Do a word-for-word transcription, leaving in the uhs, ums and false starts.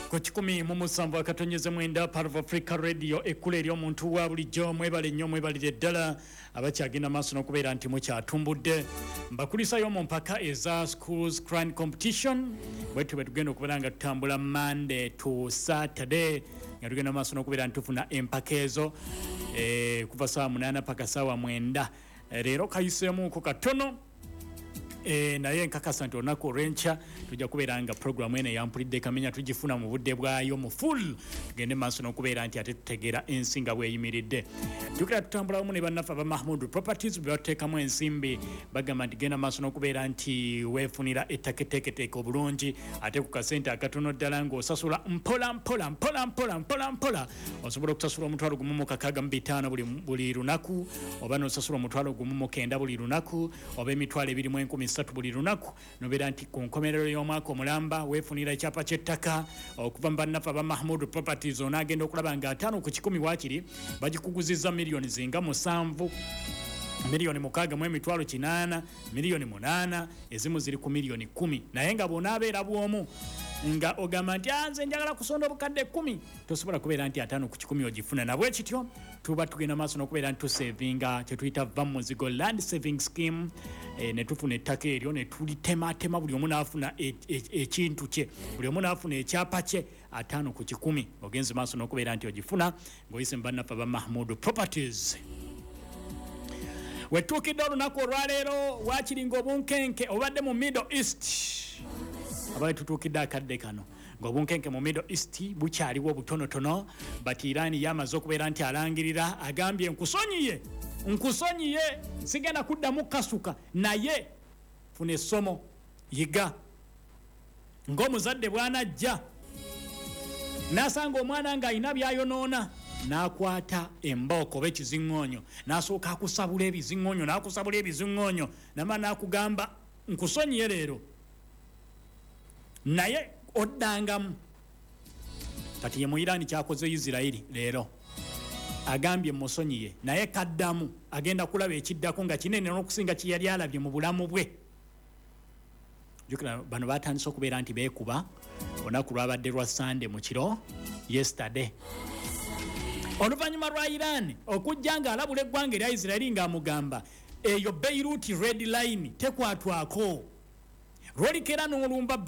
ku kikumi mu musanvu akatonyeze mwenda part of Africa Radio ekkulu eri omuntu wa bulijjo mwebale nnyo mwebalire ddala abakyagenda maaso n'okubeera nti mukyatumbudde mbakulisayo mu mpaka eza schools crime competition bwetu bwe tugenda okubeera nga tutambula Monday to Saturday nga tugenda maaso n'okubeera nti tufuna empaka ezo eh, kuva saawa munaana paka saawa mwenda leero kayiseemuuko katono Eh, naye nkakasa nti olunaku olw'enkya tujja kubeera nga programu eno yampulidde kamenya tugifuna mu budde bwayo mu full tugende maaso n'okubeera nti ate tutegeera ensi nga bweyimiridde tukira tutambula wamu ne bannaffe aba Mahmood Properties bwe bateekamu ensimbi bagamba nti genda maaso n'okubeera nti weefunira ettaka etteeketeeke obulungi ate ku kasente akatono ddala ng'osasula mpola mpola mpola mpola mpola mpola osobola okusasula omutwalo gumu mu kakaaga mu bitaano buli, buli lunaku oba n'osasula omutwalo gumu mu kenda buli lunaku oba emitwalo ebiri mu enkumi ssatu buli lunaku nobeera nti ku nkomerero y'omwaka omulamba weefunira ekyapa ky'ettaka okuva mu bannaffe aba Mahmood Properties onaagenda okulaba nga ataano ku kikumi waakiri bagikuguzizza miliyoni zinga musanvu miliyoni mukaaga mu emitwalo kinaana miliyoni munaana ezimu ziri ku miliyoni kumi naye nga bw'onaabeera bw'omu nga ogamba nti nze njagala kusonda obukadde kkumi tosobola kubeera nti ataano ku kikumi ogifuna nabwe kityo tuba tugenda maaso n'okubeera nti tusevinga kyetuyita va mu muzigo land saving scheme e, ne tufuna ettaka eryo ne tulitematema buli omu n'afuna ekintu kye buli omu n'afuna ekyapa kye ataano ku kikumi ogenze maaso n'okubeera nti ogifuna ng'oyise mu bannaffe aba Mahmood Properties wetuukidde olunaku olwaleero wakiringa obunkenke obadde mu Middle East abaye tutuukidde akadde kano ng'obunkenke mu Middle East bukyaliwo butonotono but Iran yamaze okubeera nti alangirira agambye nkusonyiye nkusonyiye sigenda kuddamu kasuka naye funa essomo yiga ng'omuzadde bw'anajja n'asanga omwana ng'alina by'ayonoona n'akwata embooko oba ekiziŋŋoonyo n'asooka akusabula ebiziŋŋoonyo n'akusabula ebiziŋŋoonyo nama n'akugamba nkusonyiye leero naye oddangamu kati ye mu Iran kyakoze Isirairi leero agambye musonyiye naye kaddamu agenda kulaba ekiddako nga kinene n'okusinga kye yali alabye mu bulamu bwe jukira bano batandise okubeera nti beekuba olunaku lwabadde lwa Sunday mu kiro yesterday oluvannyuma lwa Iran okujja nga alabula eggwanga erya Isirairi ng'amugamba eyo Beirut red line tekwatwako lwolikera n'olumba